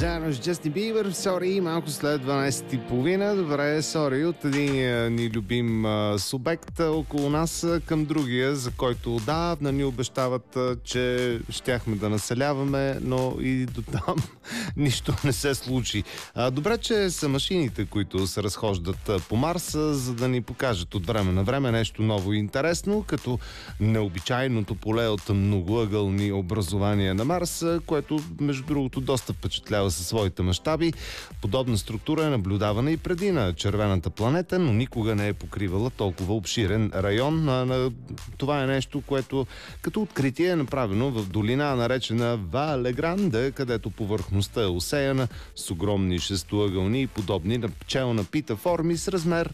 Заедно с Джастин Бибър, Сори, малко след 12:30. Добре, Сори, от единия ни любим субект около нас към другия, за който отдавна ни обещават, че щяхме да населяваме, но и до там нищо не се случи. Добре, че са машините, които се разхождат по Марс, за да ни покажат от време на време нещо ново и интересно, като необичайното поле от многоъгълни образования на Марс, което между другото доста впечатлява със своите мащаби. Подобна структура е наблюдавана и преди на червената планета, но никога не е покривала толкова обширен район. Това е нещо, което като откритие е направено в долина, наречена Вале Гранде, където повърхността е осеяна с огромни шестоъгълни и подобни на пчелна пита форми с размер.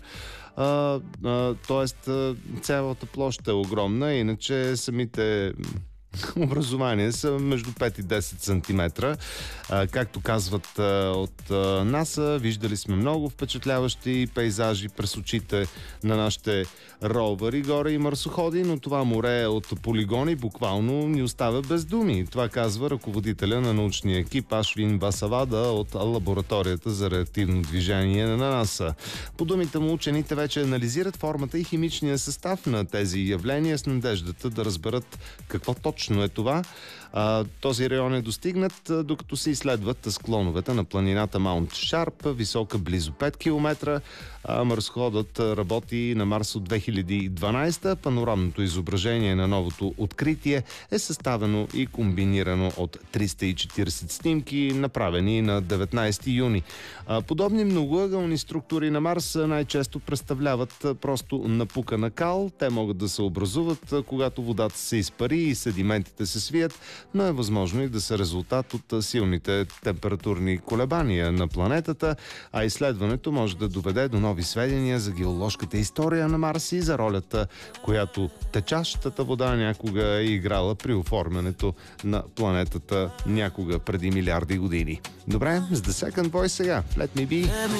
Тоест цялата площ е огромна, иначе самите образования са между 5 и 10 см. Както казват от НАСА, виждали сме много впечатляващи пейзажи през очите на нашите ровъри, горе и марсоходи, но това море от полигони буквално ни оставя без думи. Това казва ръководителя на научния екип Ашвин Басавада от лабораторията за реактивно движение на НАСА. По думите му, учените вече анализират формата и химичния състав на тези явления с надеждата да разберат какво точно е това. Този район е достигнат, докато се изследват склоновете на планината Маунт Шарп, висока близо 5 км. Марсоходът работи на Марс от 2012. Панорамното изображение на новото откритие е съставено и комбинирано от 340 снимки, направени на 19 юни. Подобни многоъгълни структури на Марс най-често представляват просто напукана кал. Те могат да се образуват, когато водата се изпари и седиментите се свият, но е възможно и да са резултат от силните температурни колебания на планетата, а изследването може да доведе до нови сведения за геоложката история на Марс и за ролята, която течащата вода някога е играла при оформянето на планетата някога преди милиарди години. Добре, с The Second Voice сега. Let me be.